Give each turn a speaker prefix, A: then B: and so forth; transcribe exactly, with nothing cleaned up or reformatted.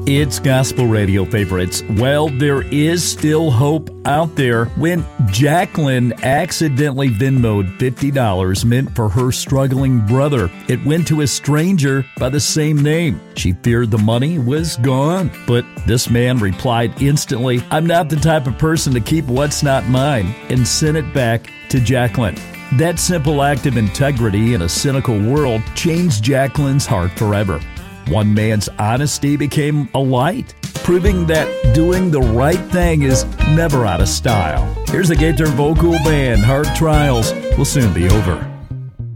A: It's gospel radio favorites. Well, there is still hope out there. When Jacqueline accidentally Venmoed fifty dollars meant for her struggling brother, it went to a stranger by the same name. She feared the money was gone, but this man replied instantly, "I'm not the type of person to keep what's not mine," and sent it back to Jacqueline. That simple act of integrity in a cynical world changed Jacqueline's heart forever. One man's honesty became a light, proving that doing the right thing is never out of style. Here's the Gaither Vocal Band. Hard trials will soon be over.